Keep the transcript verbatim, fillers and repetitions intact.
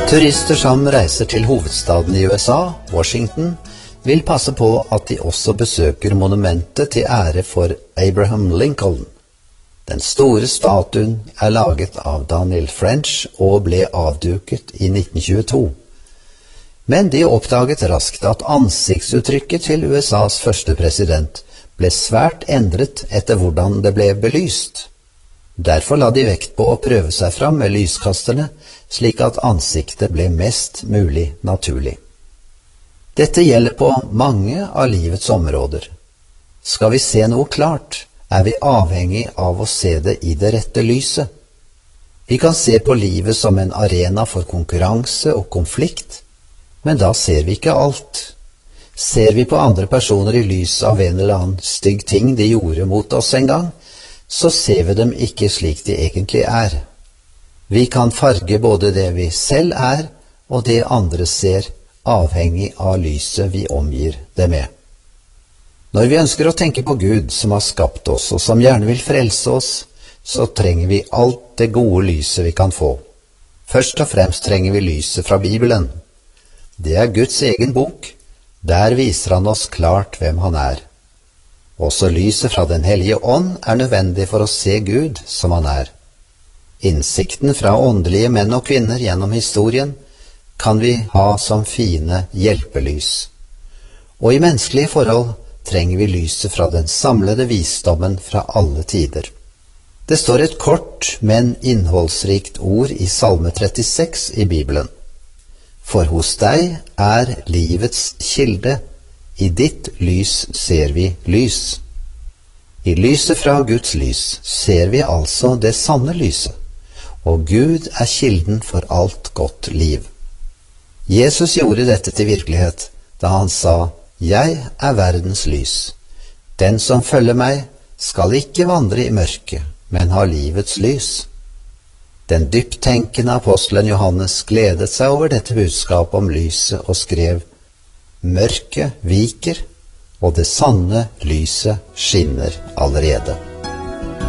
Turister som reiser til hovedstaden i U S A, Washington, vil passe på at de også besøker monumentet til ære for Abraham Lincoln. Den store statuen er laget av Daniel French og ble avduket i nitten tjueto. Men de oppdaget raskt at ansiktsuttrykket til U S A's første president ble svært endret etter hvordan det ble belyst. Derfor la de vekt på å prøve seg fram med lyskasterne, slik at ansiktet ble mest mulig naturlig. Dette gjelder på mange av livets områder. Skal vi se noe klart, er vi avhengig av å se det i det rette lyset. Vi kan se på livet som en arena for konkurranse og konflikt, men da ser vi ikke alt. Ser vi på andre personer i lys av en eller annen stygg ting de gjorde mot oss en gang, så ser vi dem ikke slik de egentlig er. Vi kan farge både det vi selv er og det andre ser, avhengig av lyset vi omgir det med. Når vi ønsker å tenke på Gud som har skapt oss og som gjerne vil frelse oss, så trenger vi alt det gode lyset vi kan få. Først og fremst trenger vi lyset fra Bibelen. Det er Guds egen bok. Der viser han oss klart hvem han er. Også lyset fra Den hellige ånd er nødvendig for å se Gud som han er. Innsikten fra åndelige menn og kvinner gjennom historien kan vi ha som fine hjelpelys. Og i menneskelige forhold trenger vi lyset fra den samlede visdommen fra alle tider. Det står et kort, men innholdsrikt ord i Salme trettiseks i Bibelen. For hos deg er livets kilde, i ditt lys ser vi lys. I lyset fra Guds lys ser vi altså det sanne lyset, og Gud er kilden for alt godt liv. Jesus gjorde dette til virkelighet da han sa, «Jeg er verdens lys. Den som følger meg skal ikke vandre i mørket, men ha livets lys.» Den dyptenkende apostelen Johannes gledet seg over dette budskapet om lyset og skrev, «Mørket viker, og det sanne lyset skinner allerede.»